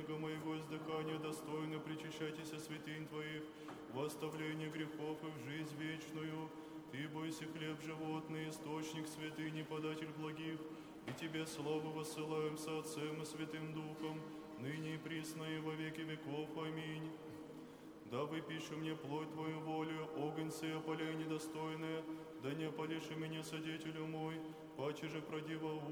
источника моего издыхания, достойно причащайтесь святынь Твоих, во оставление грехов и в жизнь вечную. Ты бойся хлеб животный, источник святыни, податель благих, и Тебе славу воссылаем со Отцем и Святым Духом, ныне и присно и во веки веков. Аминь. Да выпиши мне плоть Твою волю, огонь сей опаление достойное, да не опалишь и меня, содетелю мой, паче же продива